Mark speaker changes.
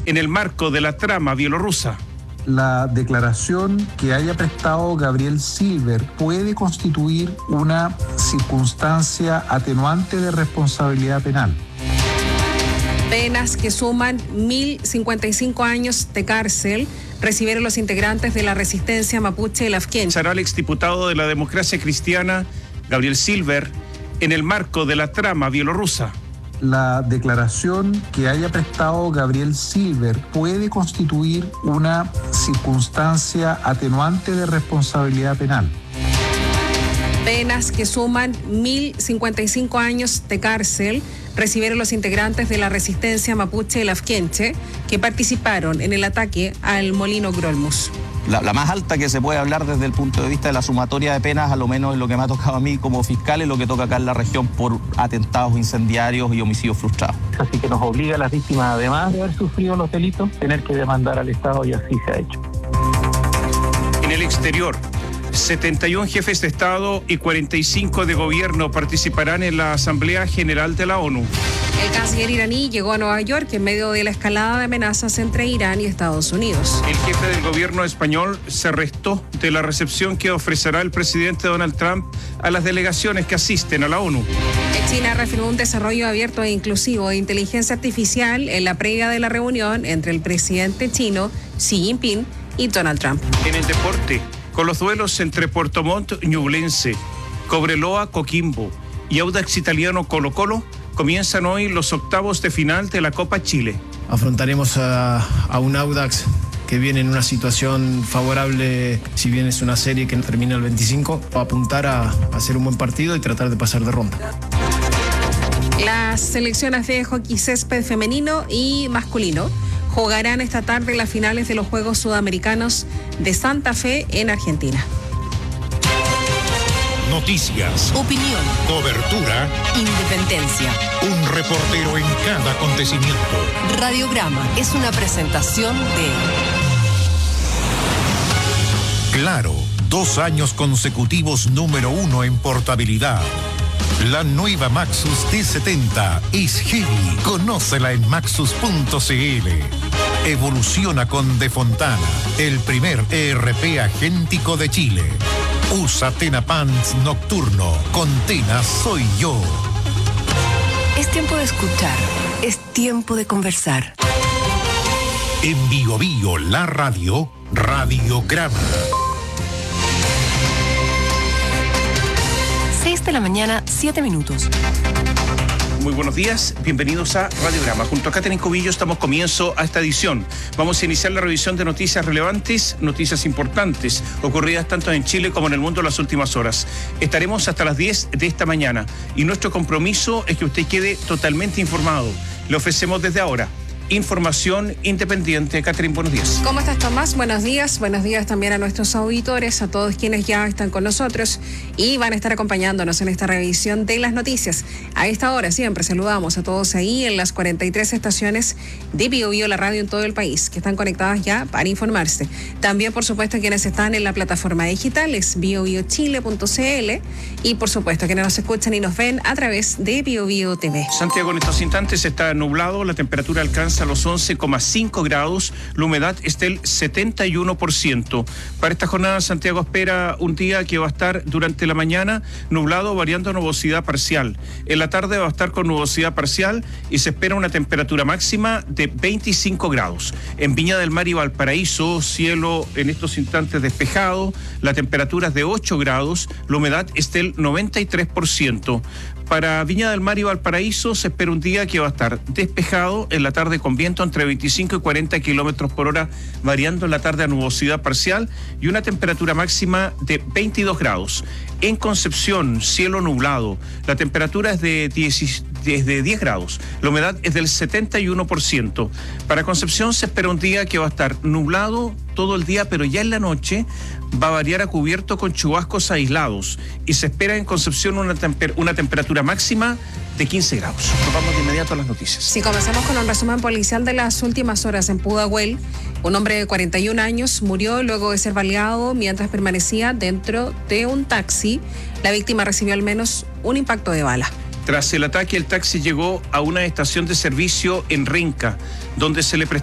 Speaker 1: en el marco de la trama bielorrusa.
Speaker 2: La declaración que haya prestado Gabriel Silver puede constituir una circunstancia atenuante de responsabilidad penal.
Speaker 3: Penas que suman 1.055 años de cárcel recibieron los integrantes de la resistencia mapuche Lafkenche.
Speaker 1: Será el exdiputado de la Democracia Cristiana, Gabriel Silver, en el marco de la trama bielorrusa.
Speaker 2: La declaración que haya prestado Gabriel Silver puede constituir una circunstancia atenuante de responsabilidad penal.
Speaker 3: Penas que suman 1.055 años de cárcel recibieron los integrantes de la resistencia mapuche Lafkenche que participaron en el ataque al molino Grolmus.
Speaker 4: La más alta que se puede hablar desde el punto de vista de la sumatoria de penas, a lo menos es lo que me ha tocado a mí como fiscal, es lo que toca acá en la región por atentados incendiarios y homicidios frustrados.
Speaker 5: Así que nos obliga a las víctimas, además de haber sufrido los delitos, tener que demandar al Estado y así se ha hecho.
Speaker 1: En el exterior, 71 jefes de Estado y 45 de gobierno participarán en la Asamblea General de la ONU.
Speaker 3: El canciller iraní llegó a Nueva York en medio de la escalada de amenazas entre Irán y Estados Unidos.
Speaker 1: El jefe del gobierno español se restó de la recepción que ofrecerá el presidente Donald Trump a las delegaciones que asisten a la ONU.
Speaker 3: China reafirmó un desarrollo abierto e inclusivo de inteligencia artificial en la previa de la reunión entre el presidente chino Xi Jinping y Donald Trump.
Speaker 1: En el deporte, con los duelos entre Puerto Montt Ñublense, Cobreloa Coquimbo y Audax Italiano Colo-Colo, comienzan hoy los octavos de final de la Copa Chile.
Speaker 6: Afrontaremos a un Audax que viene en una situación favorable, si bien es una serie que termina el 25, a apuntar a hacer un buen partido y tratar de pasar de ronda.
Speaker 3: Las selecciones de hockey césped femenino y masculino jugarán esta tarde las finales de los Juegos Sudamericanos de Santa Fe en Argentina.
Speaker 7: Noticias,
Speaker 8: opinión,
Speaker 7: cobertura,
Speaker 8: independencia.
Speaker 7: Un reportero en cada acontecimiento.
Speaker 8: Radiograma es una presentación de
Speaker 7: Claro, 2 años consecutivos número 1 en portabilidad. La nueva Maxus T70 es heavy. Conócela en maxus.cl. Evoluciona con De Fontana, el primer ERP agéntico de Chile. Usa Tena Pants Nocturno. Con Tena soy yo.
Speaker 8: Es tiempo de escuchar. Es tiempo de conversar.
Speaker 7: En Bio Bio, la radio, Radiograma.
Speaker 8: 6 de la mañana, 7 minutos.
Speaker 1: Muy buenos días, bienvenidos a Radiograma. Junto a Catherine Cubillo estamos comienzo a esta edición. Vamos a iniciar la revisión de noticias relevantes, noticias importantes, ocurridas tanto en Chile como en el mundo en las últimas horas. Estaremos hasta las 10 de esta mañana y nuestro compromiso es que usted quede totalmente informado. Le ofrecemos desde ahora información independiente. Catherine, buenos días.
Speaker 3: ¿Cómo estás, Tomás? Buenos días también a nuestros auditores, a todos quienes ya están con nosotros y van a estar acompañándonos en esta revisión de las noticias. A esta hora siempre saludamos a todos ahí en las 43 estaciones de Bio Bio, la radio en todo el país, que están conectadas ya para informarse. También, por supuesto, quienes están en la plataforma digital es biobiochile.cl y, por supuesto, quienes nos escuchan y nos ven a través de Bio Bio TV.
Speaker 1: Santiago, en estos instantes está nublado, la temperatura alcanza a los 11,5 grados, la humedad es del 71%. Para esta jornada, Santiago espera un día que va a estar durante la mañana nublado, variando a nubosidad parcial. En la tarde va a estar con nubosidad parcial y se espera una temperatura máxima de 25 grados. En Viña del Mar y Valparaíso, cielo en estos instantes despejado, la temperatura es de 8 grados, la humedad es del 93%. Para Viña del Mar y Valparaíso se espera un día que va a estar despejado, en la tarde con viento entre 25 y 40 kilómetros por hora, variando en la tarde a nubosidad parcial y una temperatura máxima de 22 grados. En Concepción, cielo nublado, la temperatura es de 10 grados, la humedad es del 71%. Para Concepción se espera un día que va a estar nublado todo el día, pero ya en la noche va a variar a cubierto con chubascos aislados y se espera en Concepción una temperatura máxima de 15 grados. Nos vamos de inmediato a las noticias.
Speaker 3: Sí, comenzamos con un resumen policial de las últimas horas en Pudahuel. Un hombre de 41 años murió luego de ser baleado mientras permanecía dentro de un taxi. La víctima recibió al menos un impacto de bala.
Speaker 1: Tras el ataque, el taxi llegó a una estación de servicio en Renca, donde se le prestó